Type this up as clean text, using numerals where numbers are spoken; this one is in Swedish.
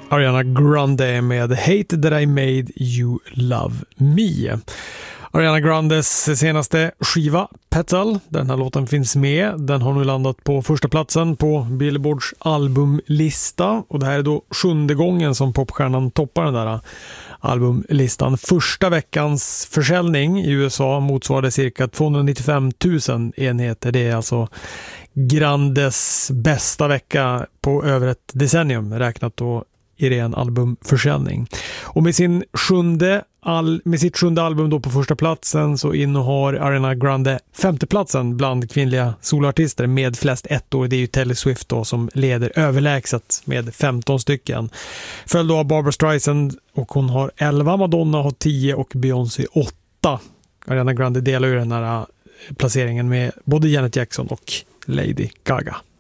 Ariana Grande med Hate That I Made You Love Me. Ariana Grandes senaste skiva Petal, den här låten finns med. Den har nu landat på första platsen på Billboards albumlista. Och det här är då 7:e gången som popstjärnan toppar den där albumlistan. Första veckans försäljning i USA motsvarade cirka 295 000 enheter. Det är alltså Grandes bästa vecka på över ett decennium räknat då i ren albumförsäljning. Och med sitt sjunde album då på första platsen så innehar Ariana Grande femte platsen bland kvinnliga soloartister med flest ettor. Det är ju Taylor Swift då som leder överlägset med 15 stycken. Följd då av Barbra Streisand och hon har 11, Madonna har 10 och Beyoncé 8. Ariana Grande delar ju den här placeringen med både Janet Jackson och Lady Gaga.